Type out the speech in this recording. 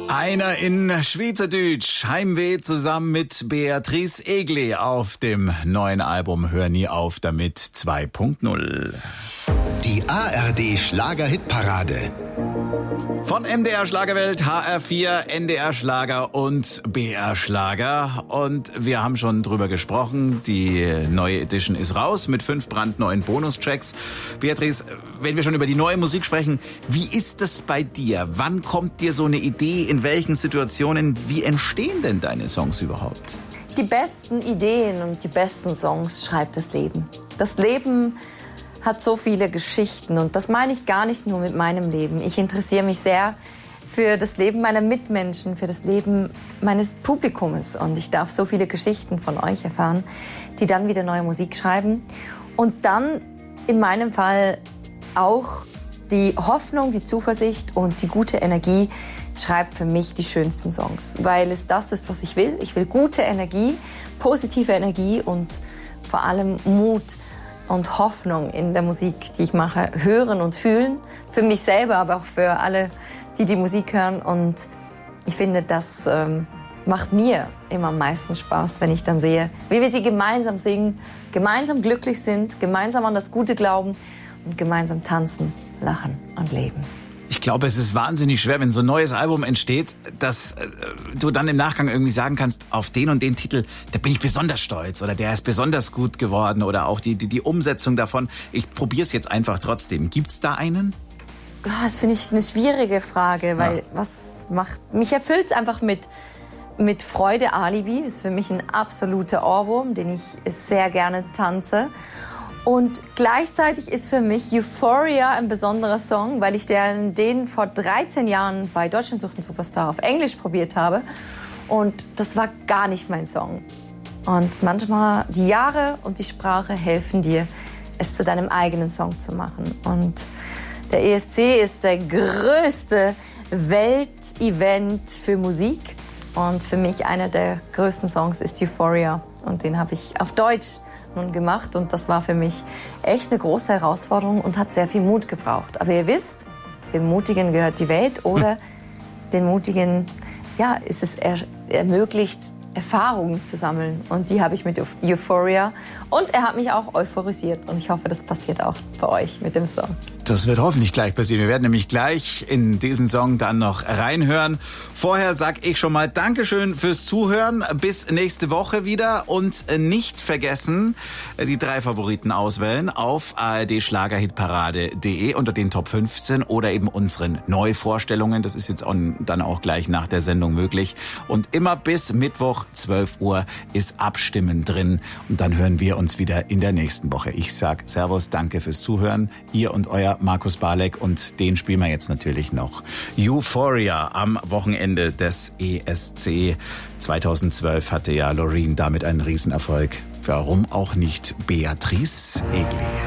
Einer in Schweizerdeutsch, Heimweh zusammen mit Beatrice Egli auf dem neuen Album Hör nie auf damit 2.0. Die ARD Schlager-Hitparade. Von MDR Schlagerwelt, HR4, NDR Schlager und BR Schlager. Und wir haben schon drüber gesprochen. Die neue Edition ist raus mit 5 brandneuen Bonustracks. Beatrice, wenn wir schon über die neue Musik sprechen, wie ist es bei dir? Wann kommt dir so eine Idee? In welchen Situationen? Wie entstehen denn deine Songs überhaupt? Die besten Ideen und die besten Songs schreibt das Leben. Das Leben hat so viele Geschichten und das meine ich gar nicht nur mit meinem Leben. Ich interessiere mich sehr für das Leben meiner Mitmenschen, für das Leben meines Publikums und ich darf so viele Geschichten von euch erfahren, die dann wieder neue Musik schreiben und dann in meinem Fall auch die Hoffnung, die Zuversicht und die gute Energie schreibt für mich die schönsten Songs, weil es das ist, was ich will. Ich will gute Energie, positive Energie und vor allem Mut und Hoffnung in der Musik, die ich mache, hören und fühlen. Für mich selber, aber auch für alle, die die Musik hören. Und ich finde, das macht mir immer am meisten Spaß, wenn ich dann sehe, wie wir sie gemeinsam singen, gemeinsam glücklich sind, gemeinsam an das Gute glauben und gemeinsam tanzen, lachen und leben. Ich glaube, es ist wahnsinnig schwer, wenn so ein neues Album entsteht, dass du dann im Nachgang irgendwie sagen kannst, auf den und den Titel, da bin ich besonders stolz oder der ist besonders gut geworden oder auch die Umsetzung davon. Ich probiere es jetzt einfach trotzdem. Gibt's da einen? Das finde ich eine schwierige Frage, weil mich erfüllt es einfach mit Freude. Alibi ist für mich ein absoluter Ohrwurm, den ich sehr gerne tanze. Und gleichzeitig ist für mich Euphoria ein besonderer Song, weil ich den vor 13 Jahren bei Deutschland sucht einen Superstar auf Englisch probiert habe. Und das war gar nicht mein Song. Und manchmal die Jahre und die Sprache helfen dir, es zu deinem eigenen Song zu machen. Und der ESC ist der größte Weltevent für Musik. Und für mich einer der größten Songs ist Euphoria. Und den habe ich auf Deutsch nun gemacht und das war für mich echt eine große Herausforderung und hat sehr viel Mut gebraucht. Aber ihr wisst, dem Mutigen gehört die Welt oder den Mutigen ist es ermöglicht, Erfahrungen zu sammeln und die habe ich mit Euphoria und er hat mich auch euphorisiert und ich hoffe, das passiert auch bei euch mit dem Song. Das wird hoffentlich gleich passieren. Wir werden nämlich gleich in diesen Song dann noch reinhören. Vorher sag ich schon mal Dankeschön fürs Zuhören. Bis nächste Woche wieder und nicht vergessen, die 3 Favoriten auswählen auf ardschlagerhitparade.de unter den Top 15 oder eben unseren Neuvorstellungen. Das ist jetzt dann auch gleich nach der Sendung möglich. Und immer bis Mittwoch 12 Uhr ist Abstimmen drin. Und dann hören wir uns wieder in der nächsten Woche. Ich sag Servus, danke fürs Zuhören. Ihr und euer Markus Barleck und den spielen wir jetzt natürlich noch. Euphoria am Wochenende des ESC 2012 hatte ja Loreen damit einen Riesenerfolg. Warum auch nicht Beatrice Egli?